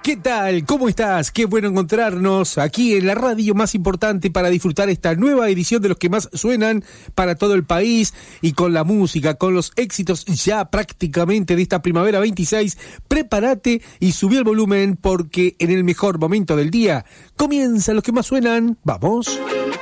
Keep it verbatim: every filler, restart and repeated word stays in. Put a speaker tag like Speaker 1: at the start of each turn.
Speaker 1: ¿Qué tal? ¿Cómo estás? Qué bueno encontrarnos aquí en la radio más importante para disfrutar esta nueva edición de los que más suenan para todo el país y con la música, con los éxitos ya prácticamente de esta primavera veintiséis. Prepárate y subí el volumen porque en el mejor momento del día comienzan los que más suenan. ¡Vamos!